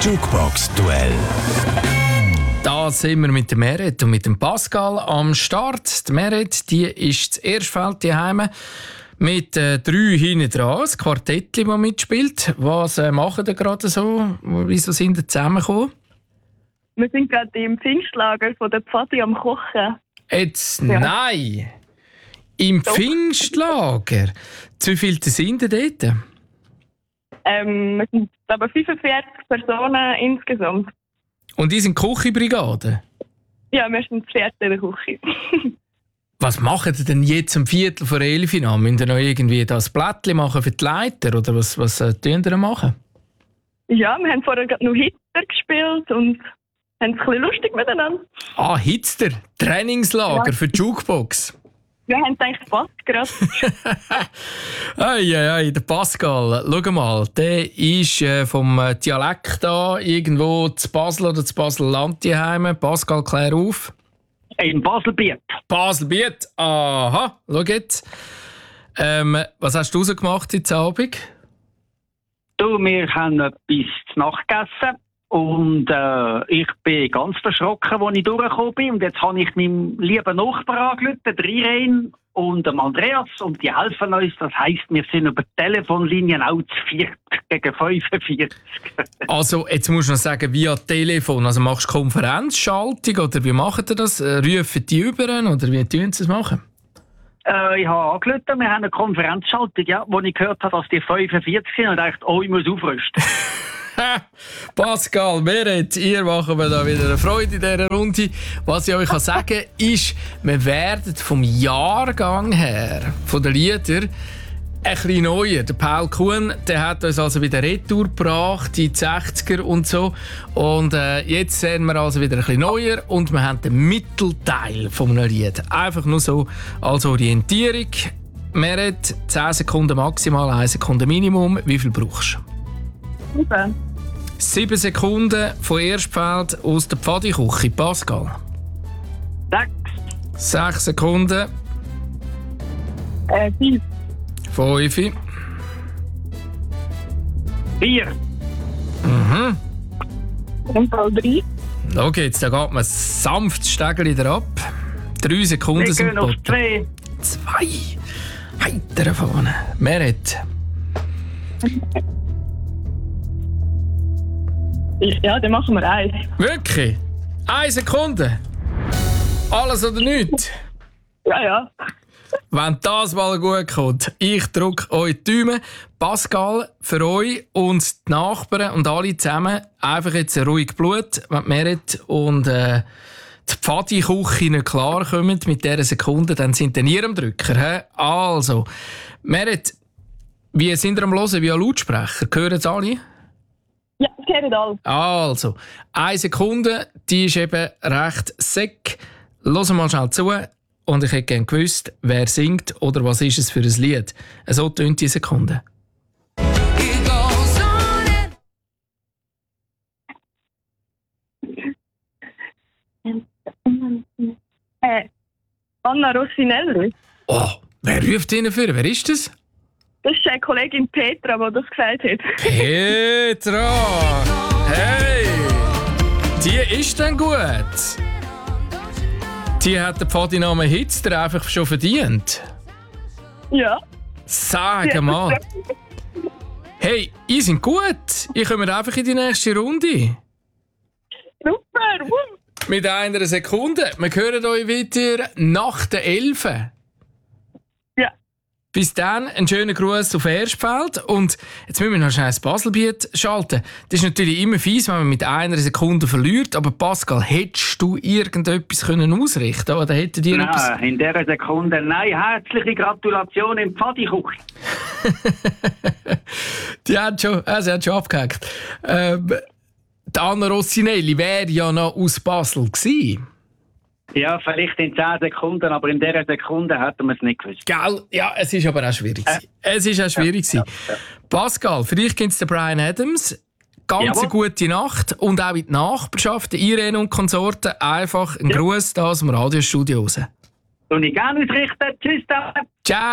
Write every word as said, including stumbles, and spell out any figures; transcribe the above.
Jukebox-Duell. Da sind wir mit dem Meret und mit dem Pascal am Start. Die Meret, die ist das Erstfeld daheim mit äh, drei hinten dran, das Quartettchen, das mitspielt. Was äh, machen ihr gerade so? Wieso sind ihr zusammengekommen? Wir sind gerade im Pfingstlager von der Pfadi am Kochen. Jetzt Ja. nein! Im Doch. Pfingstlager? Zu wie viele sind ihr dort? Ähm, wir sind aber fünfundvierzig Personen insgesamt. Und die sind Küchenbrigade? Ja, wir sind das vierte in der Küche. Was macht ihr denn jetzt um Viertel vor elf Uhr? Müsst ihr noch irgendwie das Blättchen machen für die Leiter? Oder was, was äh, tun ihr machen? Ja, wir haben vorher gerade noch Hitler gespielt und haben es ein bisschen lustig miteinander. Ah, Hitzter, Trainingslager Ja. für die Jukebox. Wir haben gedacht, passt gerade. Ei, ei, ei, der Pascal, schau mal, der ist äh, vom äh, Dialekt an irgendwo zu Basel oder zu Basel-Land daheim. Pascal, klär auf. In Baselbiet. Baselbiet, aha, schau jetzt. Ähm, was hast du rausgemacht heute Abend? Du, wir haben etwas zu Nacht gegessen und äh, ich bin ganz verschrocken, als ich durchgekommen bin. Und jetzt habe ich meinem lieben Nachbarn angerufen, der Irene und dem Andreas, und die helfen uns. Das heisst, wir sind über die Telefonlinien auch zu vierzig gegen fünfundvierzig. Also, jetzt musst du noch sagen, via Telefon. Also machst du Konferenzschaltung oder wie macht ihr das? Äh, Rufen die über oder wie tun sie es machen? Äh, ich habe angerufen, wir haben eine Konferenzschaltung, ja, wo ich gehört habe, dass die fünfundvierzig sind und dachte, oh, ich muss aufrüsten. Pascal, Meret, ihr machen wir da wieder eine Freude in dieser Runde. Was ich euch kann sagen ist, wir werden vom Jahrgang her, von den Liedern, ein bisschen neuer. Der Paul Kuhn, der hat uns also wieder Retour gebracht, die sechziger und so. Und äh, jetzt sehen wir also wieder ein bisschen neuer und wir haben den Mittelteil von einem Lied. Einfach nur so als Orientierung. Meret, zehn Sekunden maximal, eine Sekunde Minimum. Wie viel brauchst du? Super. Sieben Sekunden von Erstfeld aus der Pfadiküche. Pascal. Sechs, Sechs Sekunden. Äh, fünf. Fünf. vier, Mhm. Und Fall drei. Schau jetzt, da geht man sanft das Stegel wieder ab. Drei Sekunden wir sind gehen auf geboten. zwei, Zwei. Heiter vorne. Meret. Ja, dann machen wir eins. Wirklich? Eine Sekunde? Alles oder nichts? Ja, ja. Wenn das mal gut kommt, ich drücke euch die Daumen. Pascal, für euch und die Nachbarn und alle zusammen einfach jetzt ein ruhiges Blut, wenn die Meret und äh, die Pfadi-Küche nicht klarkommen mit dieser Sekunde, dann sind ihr nie am Drücker. He? Also, Meret, wie sind ihr am Hören via Lautsprecher? Hören es alle? Ja, das gehört alles. Also, eine Sekunde, die ist eben recht sick. Hören mal schnell zu. Und ich hätte gerne gewusst, wer singt oder was ist es für ein Lied. So tönt die Sekunde. Äh, Anna Rossinelli. Oh, wer ruft Ihnen für? Wer ist das? Das ist eine Kollegin Petra, die das gesagt hat. Petra! Hey! Die ist dann gut. Die hat den Pfadinamen Hitzter einfach schon verdient. Ja. Sag Ja. mal. Hey, ihr seid gut. Ich komme einfach in die nächste Runde. Super. Woo. Mit einer Sekunde. Wir hören euch wieder nach der Elfen. Ja. Bis dann, einen schönen Gruß auf Erstfeld. Und jetzt müssen wir noch schnell das Baselbiet schalten. Das ist natürlich immer fies, wenn man mit einer Sekunde verliert. Aber Pascal, hättest du irgendetwas können ausrichten oder hättet ihr etwas? nein, in dieser Sekunde, nein, herzliche Gratulation im Pfadikuch. Die hat schon, äh, sie hat schon abgehakt. Ähm, die Anna Rossinelli wäre ja noch aus Basel gewesen. Ja, vielleicht in zehn Sekunden, aber in dieser Sekunde hätten wir es nicht gewusst. Gell? Ja, es ist aber auch schwierig. Äh. Es ist auch schwierig. Ja, ja, ja. Pascal, für dich gibt es den Bryan Adams. Ganz Jawohl. eine gute Nacht. Und auch in die Nachbarschaft, die Irene und Konsorten, einfach einen ja. Gruß da aus dem Radiostudio raus. Und ich gerne ausrichten. Tschüss. Ciao.